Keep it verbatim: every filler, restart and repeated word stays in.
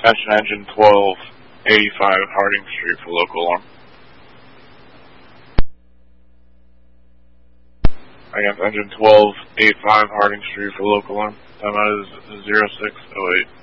Attention engine twelve eighty-five Harding Street for local alarm. Against engine twelve eighty-five Harding Street for local alarm. Time out is zero six oh eight.